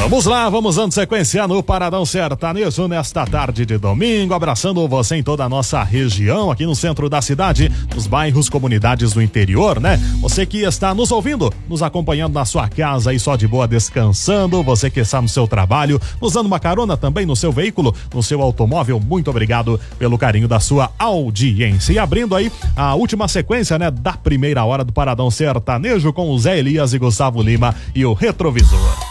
Vamos lá, vamos dando sequência no Paradão Sertanejo nesta tarde de domingo, abraçando você em toda a nossa região, aqui no centro da cidade, nos bairros, comunidades do interior, né? Você que está nos ouvindo, nos acompanhando na sua casa aí só de boa descansando, você que está no seu trabalho, nos dando uma carona também no seu veículo, no seu automóvel, muito obrigado pelo carinho da sua audiência. E abrindo aí a última sequência, né, da primeira hora do Paradão Sertanejo com o Zé Elias e Gustavo Lima e o Retrovisor.